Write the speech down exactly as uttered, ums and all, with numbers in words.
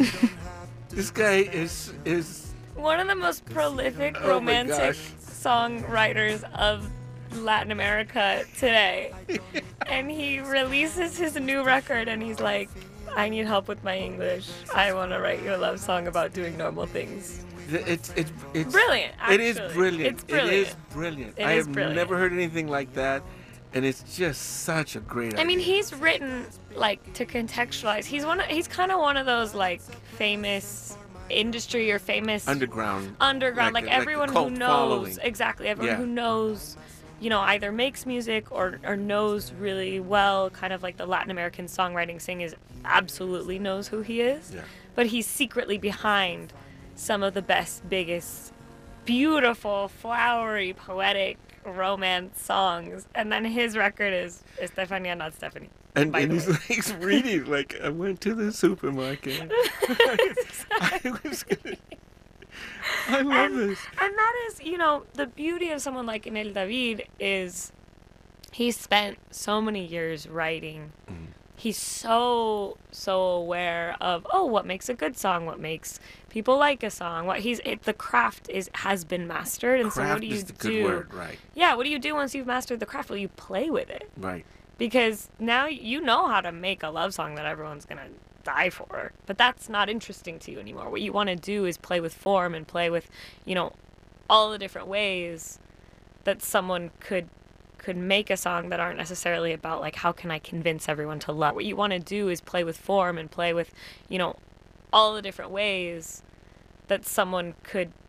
This guy is is one of the most prolific Oh my romantic gosh. songwriters of Latin America today. And he releases his new record and he's like, I need help with my English. I want to write you a love song about doing normal things. it's it's it's Brilliant, It is actually. brilliant. It's brilliant. It is brilliant. It I is have brilliant. never heard anything like that, and it's just such a great idea. I mean, he's written, like, to contextualize. He's one. Of, he's kind of one of those, like, famous industry or famous underground. underground, like like, a- like a everyone who cult knows, following. exactly, everyone Yeah. who knows, you know, either makes music or, or knows really well, kind of like the Latin American songwriting scene is absolutely knows who he is. Yeah. But he's secretly behind some of the best, biggest, beautiful, flowery, poetic romance songs. And then his record is Estefania, not Stephanie. And, by and the he's way. like he's reading like I went to the supermarket. I was gonna. I love and, this. and that is, you know, the beauty of someone like Enel David is he's spent so many years writing. Mm. He's so, so aware of, oh, what makes a good song, what makes people like a song. What he's it, the craft is has been mastered, and Craft so what do you is the do? good word, right? Yeah, what do you do once you've mastered the craft? Well, you play with it. Right. Because now you know how to make a love song that everyone's going to die for. But that's not interesting to you anymore. What you want to do is play with form and play with, you know, all the different ways that someone could could make a song that aren't necessarily about, like, how can I convince everyone to love. What you want to do is play with form and play with, you know, all the different ways that someone could